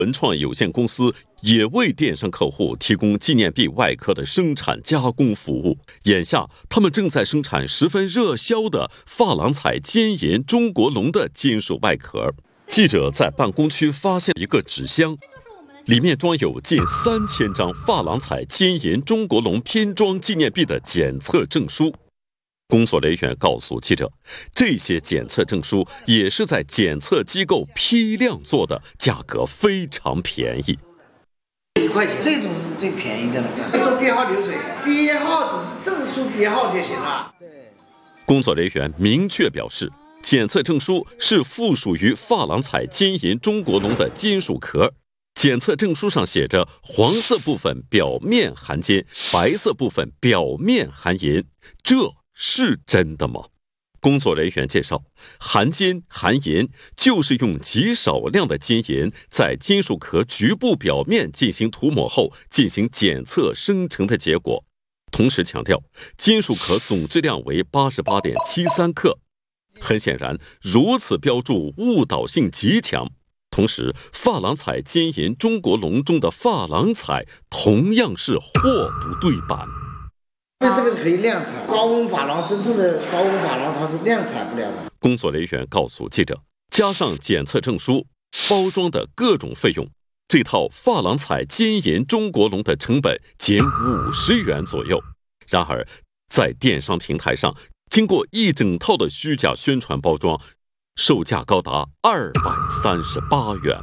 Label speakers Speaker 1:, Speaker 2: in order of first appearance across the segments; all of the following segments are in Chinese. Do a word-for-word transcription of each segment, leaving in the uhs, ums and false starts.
Speaker 1: 文创有限公司也为电商客户提供纪念币外壳的生产加工服务。眼下，他们正在生产十分热销的珐琅彩尖银中国龙的金属外壳。记者在办公区发现一个纸箱，里面装有近三千张珐琅彩尖银中国龙拼装纪念币的检测证书。工作人员告诉记者，这些检测证书也是在检测机构批量做的，价格非常便宜。
Speaker 2: 一块钱，这种是最便宜的了。做编号流水，编号只是证书编号就行了。
Speaker 1: 工作人员明确表示，检测证书是附属于珐琅彩金银中国龙的金属壳。检测证书上写着黄色部分表面含金，白色部分表面含银，这是真的吗？工作人员介绍，含金含银就是用极少量的金银在金属壳局部表面进行涂抹后进行检测生成的结果。同时强调，金属壳总质量为 八十八点七三克。很显然，如此标注误导性极强。同时，珐琅彩金银中国龙中的珐琅彩同样是货不对版。
Speaker 2: 那这个是可以量产，高温珐琅真正的高温珐琅它是量产不了的。
Speaker 1: 工作人员告诉记者，加上检测证书、包装的各种费用，这套珐琅彩金银中国龙的成本仅五十元左右。然而，在电商平台上，经过一整套的虚假宣传包装，售价高达二百三十八元。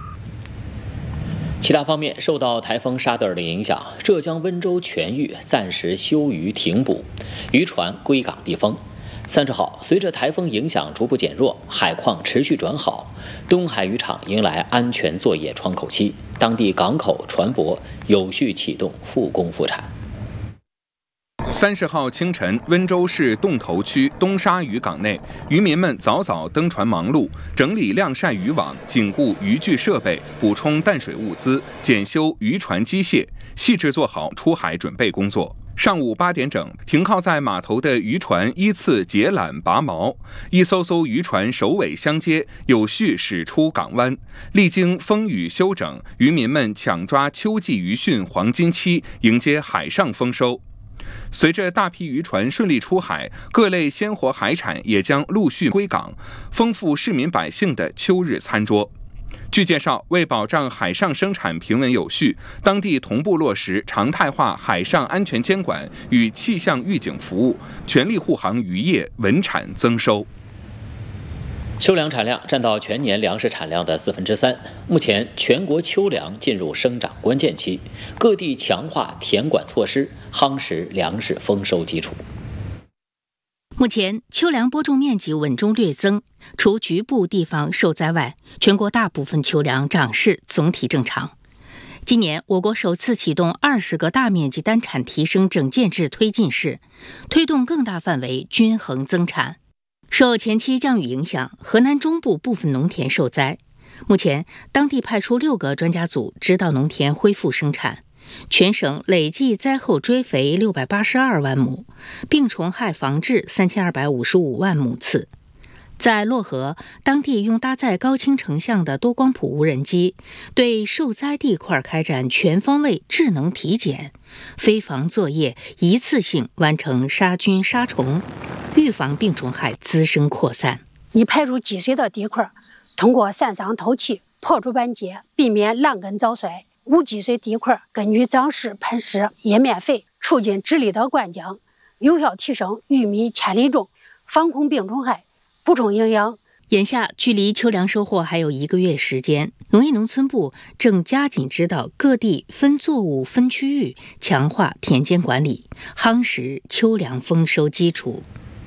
Speaker 3: 其他方面，受到台风沙德尔的影响，浙江温州全域暂时休渔停捕，渔船归港避风。三十号，随着台风影响逐步减弱，海况持续转好，东海渔场迎来安全作业窗口期，当地港口、船舶有序启动复工复产。
Speaker 4: 三十号清晨，温州市洞头区东沙渔港内，渔民们早早登船忙碌，整理晾晒渔网，紧固渔具设备，补充淡水物资，检修渔船机械，细致做好出海准备工作。上午八点整，停靠在码头的渔船依次解缆拔锚，一艘艘渔船首尾相接，有序驶出港湾。历经风雨休整，渔民们抢抓秋季渔汛黄金期，迎接海上丰收。随着大批渔船顺利出海，各类鲜活海产也将陆续归港，丰富市民百姓的秋日餐桌。据介绍，为保障海上生产平稳有序，当地同步落实常态化海上安全监管与气象预警服务，全力护航渔业稳产增收。
Speaker 3: 秋粮产量占到全年粮食产量的四分之三。目前，全国秋粮进入生长关键期，各地强化田管措施，夯实粮食丰收基础。
Speaker 5: 目前，秋粮播种面积稳中略增，除局部地方受灾外，全国大部分秋粮长势总体正常。今年，我国首次启动二十个大面积单产提升整建制推进式，推动更大范围均衡增产。受前期降雨影响，河南中部部分农田受灾。目前，当地派出六个专家组指导农田恢复生产。全省累计灾后追肥六百八十二万亩，病虫害防治三千二百五十五万亩次。在漯河，当地用搭载高清成像的多光谱无人机，对受灾地块开展全方位智能体检，飞防作业一次性完成杀菌杀虫，预防病虫害滋生扩散。
Speaker 6: 已排除积水的地块，通过散伤透气、破除板结，避免烂根早衰。无积水地块根据长势喷施叶面肥，促进直立的灌浆，有效提升玉米千里种，防控病虫害，补充营养。
Speaker 5: 眼下距离秋粮收获还有一个月时间，农业农村部正加紧指导各地分作物分区域，强化田间管理，夯实秋粮丰收基础。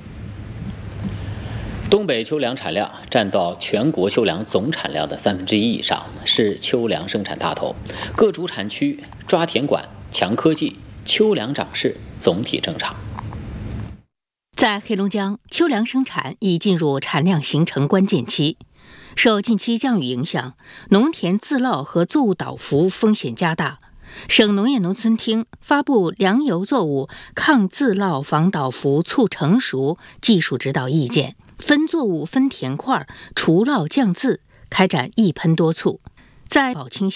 Speaker 3: 东北秋粮产量占到全国秋粮总产量的三分之一以上，是秋粮生产大头。各主产区抓田管、强科技，秋粮长势总体正常。
Speaker 5: 在黑龙江，秋粮生产已进入产量形成关键期。受近期降雨影响，农田自涝和作物倒伏风险加大。省农业农村厅发布粮油作物抗自涝防倒伏促成熟技术指导意见，分作物分田块，除涝降自，开展一喷多促，在保清